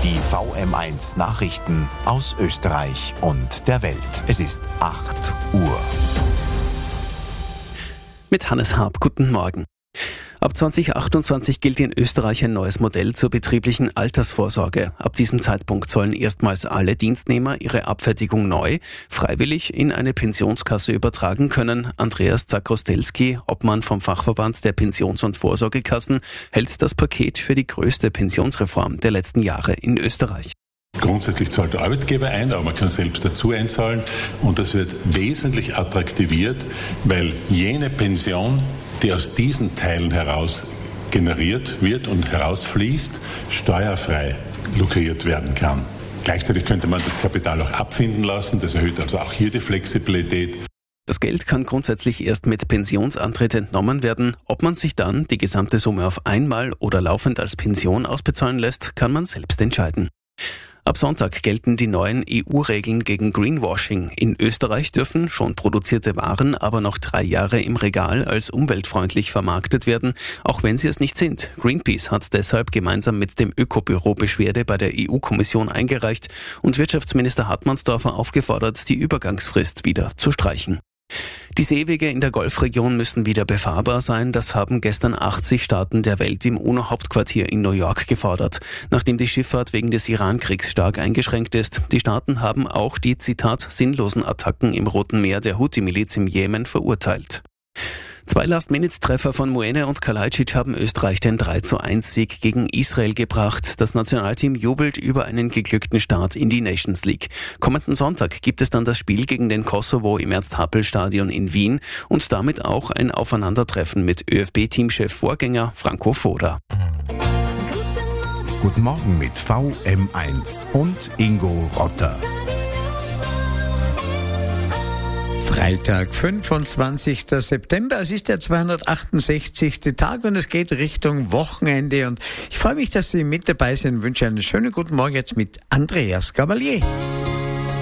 Die VM1 Nachrichten aus Österreich und der Welt. Es ist 8 Uhr. Mit Hannes Harp, guten Morgen. Ab 2028 gilt in Österreich ein neues Modell zur betrieblichen Altersvorsorge. Ab diesem Zeitpunkt sollen erstmals alle Dienstnehmer ihre Abfertigung neu, freiwillig in eine Pensionskasse übertragen können. Andreas Zakostelski, Obmann vom Fachverband der Pensions- und Vorsorgekassen, hält das Paket für die größte Pensionsreform der letzten Jahre in Österreich. Grundsätzlich zahlt der Arbeitgeber ein, aber man kann selbst dazu einzahlen und das wird wesentlich attraktiviert, weil jene Pension, die aus diesen Teilen heraus generiert wird und herausfließt, steuerfrei lukriert werden kann. Gleichzeitig könnte man das Kapital auch abfinden lassen, das erhöht also auch hier die Flexibilität. Das Geld kann grundsätzlich erst mit Pensionsantritt entnommen werden. Ob man sich dann die gesamte Summe auf einmal oder laufend als Pension ausbezahlen lässt, kann man selbst entscheiden. Ab Sonntag gelten die neuen EU-Regeln gegen Greenwashing. In Österreich dürfen schon produzierte Waren aber noch 3 Jahre im Regal als umweltfreundlich vermarktet werden, auch wenn sie es nicht sind. Greenpeace hat deshalb gemeinsam mit dem Ökobüro Beschwerde bei der EU-Kommission eingereicht und Wirtschaftsminister Hartmannsdorfer aufgefordert, die Übergangsfrist wieder zu streichen. Die Seewege in der Golfregion müssen wieder befahrbar sein. Das haben gestern 80 Staaten der Welt im UNO-Hauptquartier in New York gefordert, nachdem die Schifffahrt wegen des Iran-Kriegs stark eingeschränkt ist. Die Staaten haben auch die, Zitat, sinnlosen Attacken im Roten Meer der Houthi-Miliz im Jemen verurteilt. 2 Last-Minute-Treffer von Muene und Kalajdzic haben Österreich den 3:1-Sieg gegen Israel gebracht. Das Nationalteam jubelt über einen geglückten Start in die Nations League. Kommenden Sonntag gibt es dann das Spiel gegen den Kosovo im Ernst-Happel-Stadion in Wien und damit auch ein Aufeinandertreffen mit ÖFB-Teamchef-Vorgänger Franco Foda. Guten Morgen mit VM1 und Ingo Rotter. Freitag, 25. September. Es ist der 268. Tag und es geht Richtung Wochenende. Und ich freue mich, dass Sie mit dabei sind und wünsche einen schönen guten Morgen jetzt mit Andreas Gabalier.